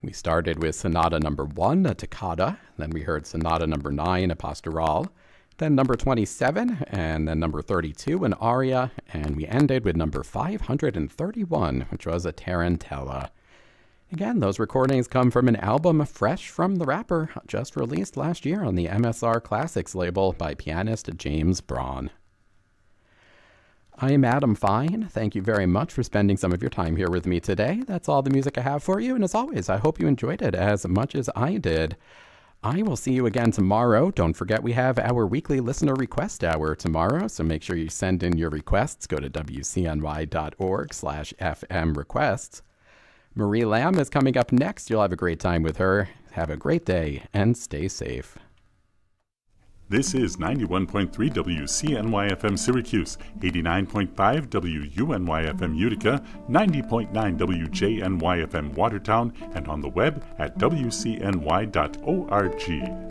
We started with Sonata number 1, a toccata, then we heard Sonata number 9, a pastoral, then number 27, and then number 32, an aria, and we ended with number 531, which was a tarantella. Again, those recordings come from an album fresh from the rapper, just released last year on the MSR Classics label by pianist James Braun. I am Adam Fine. Thank you very much for spending some of your time here with me today. That's all the music I have for you, and as always, I hope you enjoyed it as much as I did. I will see you again tomorrow. Don't forget we have our weekly listener request hour tomorrow, so make sure you send in your requests. Go to wcny.org/FM requests. Marie Lamb is coming up next. You'll have a great time with her. Have a great day and stay safe. This is 91.3 WCNY-FM Syracuse, 89.5 WUNY-FM Utica, 90.9 WJNY-FM Watertown, and on the web at wcny.org.